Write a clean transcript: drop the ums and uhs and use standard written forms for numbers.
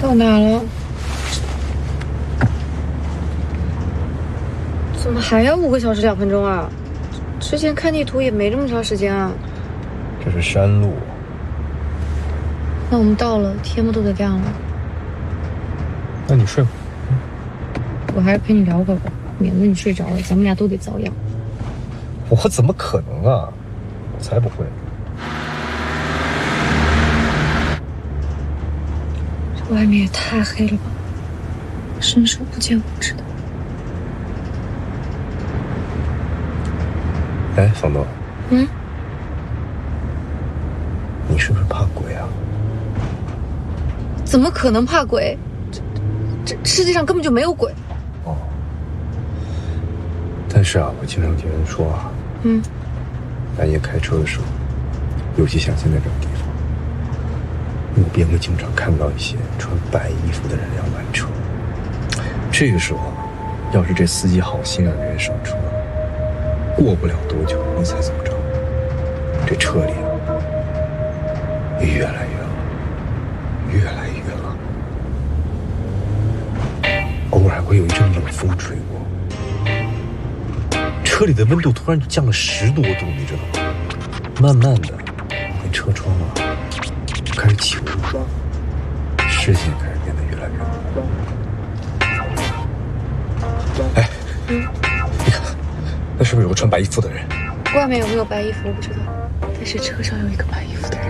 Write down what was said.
到哪了？怎么还要5个小时2分钟啊？之前看地图也没这么长时间啊。 这是山路。 那我们到了，天不都得亮了。 那你睡吧。 我还是陪你聊会儿吧，免得你睡着了，咱们俩都得遭殃。 我怎么可能啊？我才不会。 这外面也太黑了吧，伸手不见五指的。 哎，房东。 嗯。 你是不是怕鬼啊？ 怎么可能怕鬼？这世界上根本就没有鬼。 哦。但是啊，我经常听人说啊，半夜开车的时候，尤其像现在这种地方，路边会经常看到一些穿白衣服的人要拦车。这个时候，要是这司机好心让人上车，过不了多久，你猜怎么着？这车里越来越冷，越来越冷，偶尔还会有一阵冷风吹过，车里的温度突然就降了10多度，你知道吗？慢慢的，那车窗啊开始起雾，视线开始变得越来越模糊。哎，你看，那是不是有个穿白衣服的人？ 外面有没有白衣服我不知道，但是车上有一个白衣服的人。